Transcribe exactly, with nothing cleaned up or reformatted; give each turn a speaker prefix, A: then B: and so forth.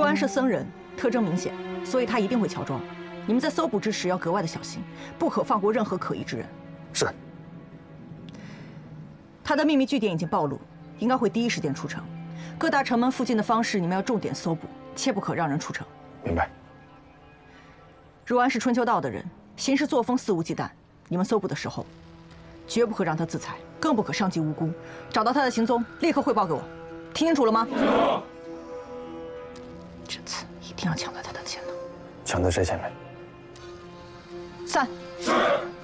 A: 安是僧人，特征明显，所以他一定会乔装。你们在搜捕之时要格外的小心，不可放过任何可疑之人。
B: 是。
A: 他的秘密据点已经暴露，应该会第一时间出城。各大城门附近的方士，你们要重点搜捕，切不可让人出城。
B: 明白。
A: 如安是春秋道的人，行事作风肆无忌惮。你们搜捕的时候，绝不可让他自裁，更不可伤及无辜。找到他的行踪，立刻汇报给我。听清楚了吗？这次一定要抢到他的钱呢。
B: 抢在谁前面？
A: 散。是。